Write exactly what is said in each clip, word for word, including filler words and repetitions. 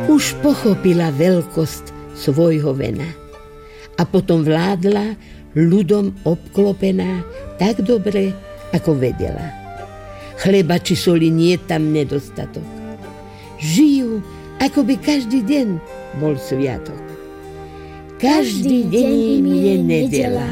Už pochopila veľkosť svojho vena a potom vládla ľudom obklopená tak dobre, ako vedela. Chleba či soli nie je tam nedostatok. Žijú, ako by každý deň bol sviatok. Každý deň im je nedeľa.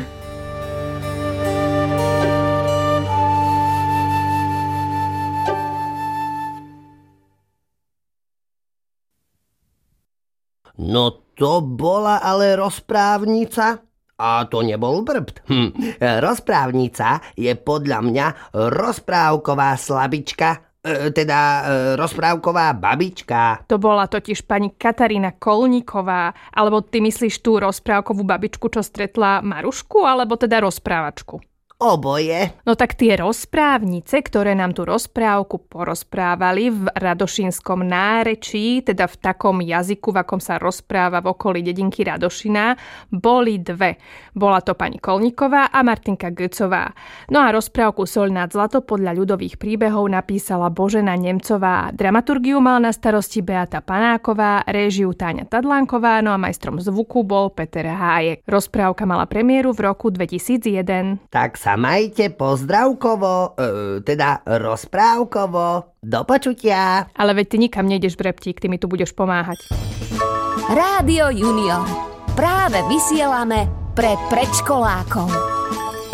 No to bola ale rozprávnica. A to nebol brbt. Hm. Rozprávnica je podľa mňa rozprávková slabička, e, teda e, rozprávková babička. To bola totiž pani Katarína Kolníková. Alebo ty myslíš tú rozprávkovú babičku, čo stretla Marušku, alebo teda rozprávačku? Oboje. No tak tie rozprávnice, ktoré nám tú rozprávku porozprávali v radošínskom nárečí, teda v takom jazyku, v akom sa rozpráva v okolí dedinky Radošina, boli dve. Bola to pani Kolníková a Martinka Götzová. No a rozprávku Soľ nad zlato podľa ľudových príbehov napísala Božena Nemcová. Dramaturgiu mal na starosti Beata Panáková, réžiu Táňa Tadlánková, no a majstrom zvuku bol Peter Hájek. Rozprávka mala premiéru v roku dvetisícjeden. Tak sa majte pozdravkovo, e, teda rozprávkovo. Do počutia. Ale veď ty nikam nejdeš, Breptík, ty mi tu budeš pomáhať. Rádio Junior. Práve vysielame pre predškolákov.